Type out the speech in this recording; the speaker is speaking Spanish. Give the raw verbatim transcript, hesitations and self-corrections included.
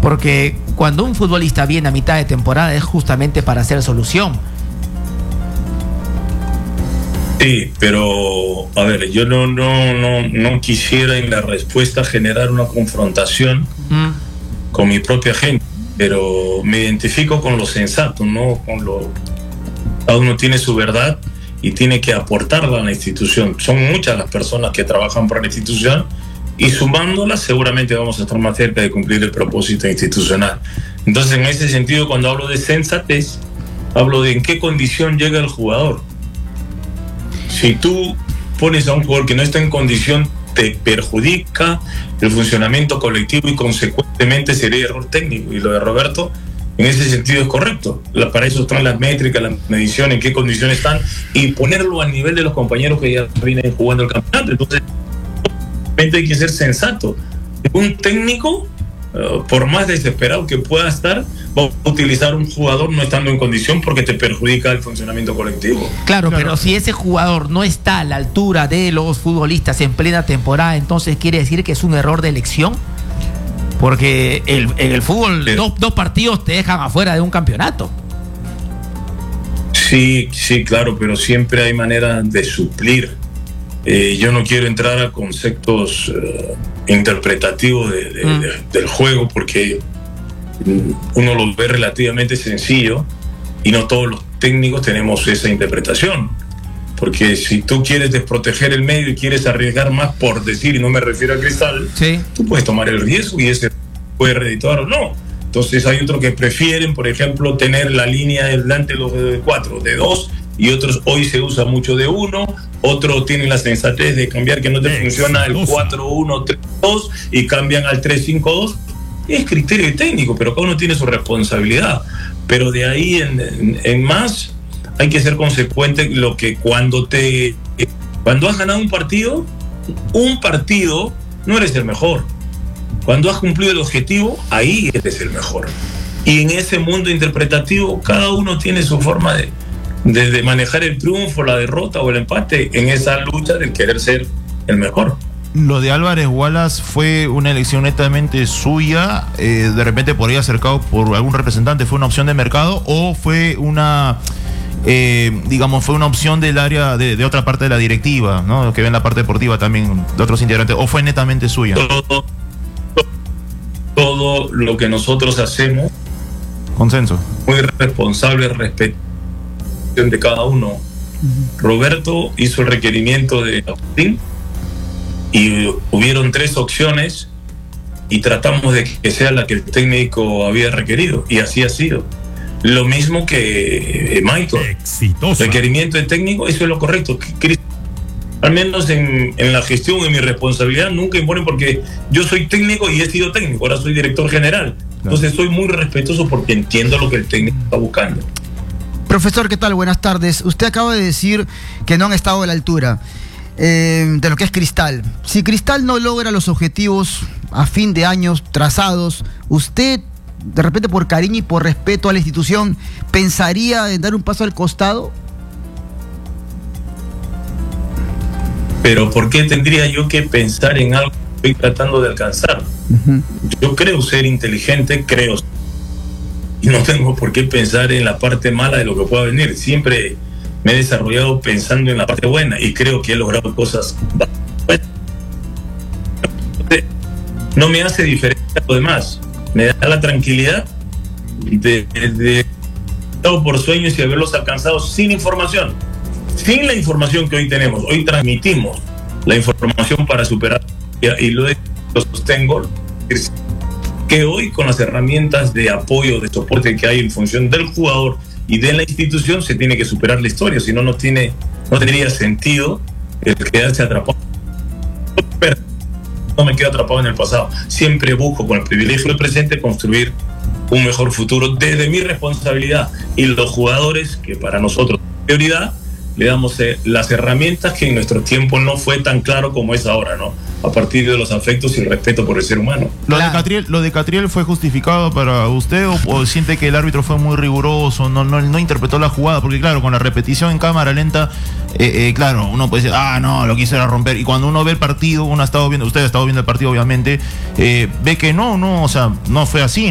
Porque cuando un futbolista viene a mitad de temporada es justamente para hacer solución. Sí, pero a ver, yo no, no, no, no quisiera en la respuesta generar una confrontación mm. con mi propia gente, pero me identifico con lo sensato, ¿no? Con lo, cada uno tiene su verdad y tiene que aportarla a la institución. Son muchas las personas que trabajan para la institución y sumándolas seguramente vamos a estar más cerca de cumplir el propósito institucional. Entonces, en ese sentido, cuando hablo de sensatez, hablo de en qué condición llega el jugador. Si tú pones a un jugador que no está en condición, te perjudica el funcionamiento colectivo y consecuentemente sería error técnico. Y lo de Roberto, en ese sentido, es correcto. Para eso están las métricas, las mediciones, en qué condiciones están, y ponerlo al nivel de los compañeros que ya vienen jugando el campeonato. Entonces, hay que ser sensato. Un técnico, uh, por más desesperado que pueda estar, va a utilizar un jugador no estando en condición porque te perjudica el funcionamiento colectivo. Claro, claro, pero si ese jugador no está a la altura de los futbolistas en plena temporada, entonces quiere decir que es un error de elección. Porque el, en el fútbol sí. dos, dos partidos te dejan afuera de un campeonato. Sí, sí, claro, pero siempre hay manera de suplir. Eh, yo no quiero entrar a conceptos uh, interpretativos de, de, mm. de, del juego, porque uno lo ve relativamente sencillo y no todos los técnicos tenemos esa interpretación. Porque si tú quieres desproteger el medio y quieres arriesgar más, por decir, y no me refiero a Cristal, sí. tú puedes tomar el riesgo y ese puede redituar o no. Entonces hay otros que prefieren, por ejemplo, tener la línea delante de los de cuatro, de dos, y otros hoy se usa mucho de uno, otros tienen la sensatez de cambiar, que no te funciona el cuatro uno tres dos y cambian al tres cinco dos. Es criterio técnico, pero cada uno tiene su responsabilidad. Pero de ahí en, en, en más hay que ser consecuente. Lo que cuando te cuando has ganado un partido, un partido no eres el mejor. Cuando has cumplido el objetivo, ahí eres el mejor. Y en ese mundo interpretativo, cada uno tiene su forma de desde manejar el triunfo, la derrota o el empate en esa lucha de querer ser el mejor. Lo de Álvarez Wallace fue una elección netamente suya, eh, de repente por ahí acercado por algún representante, ¿fue una opción de mercado o fue una, eh, digamos, fue una opción del área de, de otra parte de la directiva, ¿no? Que ven la parte deportiva también de otros integrantes, o fue netamente suya? Todo, todo lo que nosotros hacemos, consenso, muy responsable, respeto de cada uno. Uh-huh. Roberto hizo el requerimiento de Agustín y hubieron tres opciones y tratamos de que sea la que el técnico había requerido, y así ha sido. Lo mismo que Michael. Exitosa. Requerimiento de técnico, eso es lo correcto. Al menos en, en la gestión, en mi responsabilidad, nunca imponen, porque yo soy técnico y he sido técnico, ahora soy director general. Claro. Entonces soy muy respetuoso porque entiendo lo que el técnico está buscando. Profesor, ¿qué tal? Buenas tardes. Usted acaba de decir que no han estado a la altura eh, de lo que es Cristal. Si Cristal no logra los objetivos a fin de años trazados, ¿usted, de repente por cariño y por respeto a la institución, pensaría en dar un paso al costado? Pero ¿por qué tendría yo que pensar en algo que estoy tratando de alcanzar? Uh-huh. Yo creo ser inteligente, creo, y no tengo por qué pensar en la parte mala de lo que pueda venir. Siempre me he desarrollado pensando en la parte buena y creo que he logrado cosas buenas. No me hace diferencia a lo demás. Me da la tranquilidad de, de, de por sueños y haberlos alcanzado sin información. Sin la información que hoy tenemos. Hoy transmitimos la información para superar, y lo sostengo, que hoy con las herramientas de apoyo, de soporte que hay en función del jugador y de la institución, se tiene que superar la historia, si no, no tiene, no tendría sentido el quedarse atrapado. No me quedo atrapado en el pasado, siempre busco con el privilegio del presente construir un mejor futuro desde mi responsabilidad, y los jugadores, que para nosotros es prioridad, le damos eh, las herramientas que en nuestro tiempo no fue tan claro como es ahora, ¿no? A partir de los afectos y el respeto por el ser humano. ¿Lo de Catriel, lo de Catriel fue justificado para usted o, o siente que el árbitro fue muy riguroso, no, no, no interpretó la jugada? Porque claro, con la repetición en cámara lenta, eh, eh, claro, uno puede decir, ah, no, lo quise romper. Y cuando uno ve el partido, uno ha estado viendo, usted ha estado viendo el partido obviamente, eh, ve que no, no, o sea, no fue así.